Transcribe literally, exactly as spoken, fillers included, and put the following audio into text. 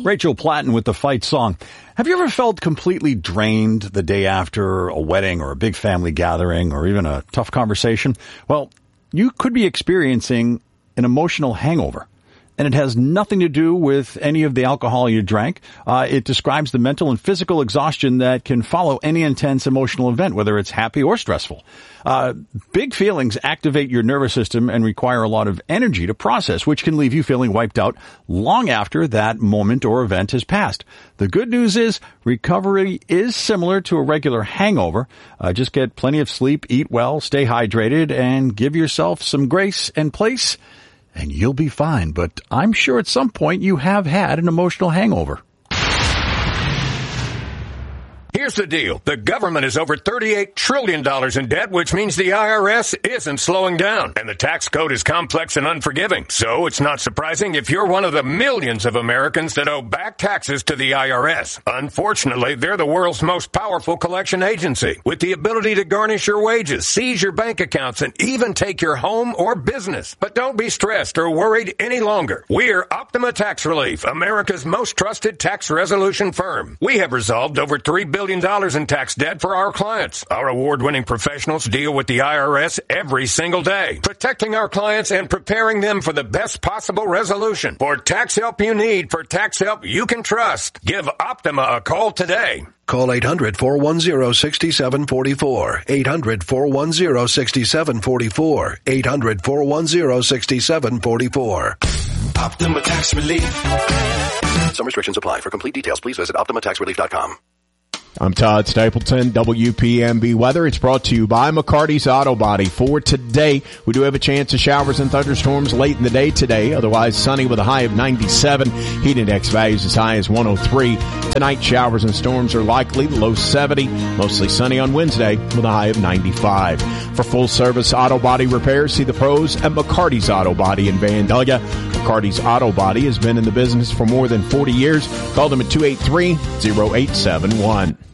Rachel Platten with the Fight song. Have you ever felt completely drained the day after a wedding or a big family gathering or even a tough conversation? Well, you could be experiencing an emotional hangover. And it has nothing to do with any of the alcohol you drank. Uh, it describes the mental and physical exhaustion that can follow any intense emotional event, whether it's happy or stressful. Uh, big feelings activate your nervous system and require a lot of energy to process, which can leave you feeling wiped out long after that moment or event has passed. The good news is recovery is similar to a regular hangover. Uh, just get plenty of sleep, eat well, stay hydrated, and give yourself some grace and place, and you'll be fine. But I'm sure at some point you have had an emotional hangover. Here's the deal. The government is over thirty-eight trillion dollars in debt, which means the I R S isn't slowing down. And the tax code is complex and unforgiving. So it's not surprising if you're one of the millions of Americans that owe back taxes to the I R S. Unfortunately, they're the world's most powerful collection agency, with the ability to garnish your wages, seize your bank accounts, and even take your home or business. But don't be stressed or worried any longer. We're Optima Tax Relief, America's most trusted tax resolution firm. We have resolved over three billion dollars in tax debt for our clients. Our award-winning professionals deal with the I R S every single day, protecting our clients and preparing them for the best possible resolution. For tax help you need, for tax help you can trust, give Optima a call today. Call eight hundred, four one zero, six seven four four. eight hundred, four one zero, six seven four four. eight hundred, four one zero, six seven four four. Optima Tax Relief. Some restrictions apply. For complete details, please visit optima tax relief dot com. I'm Todd Stapleton, W P M B Weather. It's brought to you by McCarty's Auto Body. For today, we do have a chance of showers and thunderstorms late in the day today. Otherwise, sunny with a high of ninety-seven. Heat index values as high as one oh three. Tonight, showers and storms are likely. Low seventy. Mostly sunny on Wednesday with a high of ninety-five. For full-service auto body repairs, see the pros at McCarty's Auto Body in Vandalia. McCarty's Auto Body has been in the business for more than forty years. Call them at two eight three, oh eight seven one.